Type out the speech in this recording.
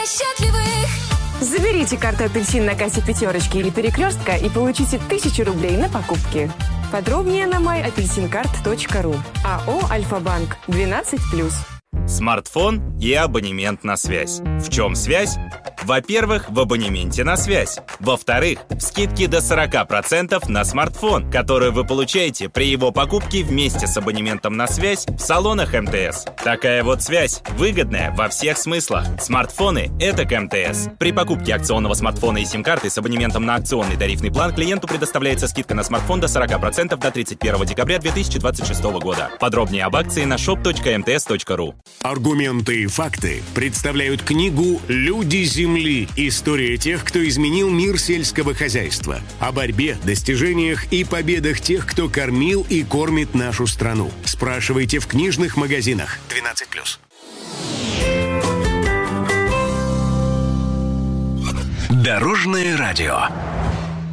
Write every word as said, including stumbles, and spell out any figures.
счастливых. Заберите карту «Апельсин» на кассе «Пятерочки» или «Перекрестка» и получите тысячу рублей на покупки. Подробнее на май апельсин карт точка ру. АО «Альфа-банк» двенадцать плюс. Смартфон и абонемент на связь. В чем связь? Во-первых, в абонементе на связь. Во-вторых, в скидке до сорок процентов на смартфон, который вы получаете при его покупке вместе с абонементом на связь в салонах эм тэ эс. Такая вот связь выгодная во всех смыслах. Смартфоны — это к эм тэ эс. При покупке акционного смартфона и сим-карты с абонементом на акционный тарифный план клиенту предоставляется скидка на смартфон до сорок процентов до тридцать первого декабря две тысячи двадцать шестого года. Подробнее об акции на шоп точка эм тэ эс точка ру. Аргументы и факты представляют книгу «Люди Земли. История тех, кто изменил мир сельского хозяйства». О борьбе, достижениях и победах тех, кто кормил и кормит нашу страну. Спрашивайте в книжных магазинах. двенадцать плюс. Дорожное радио.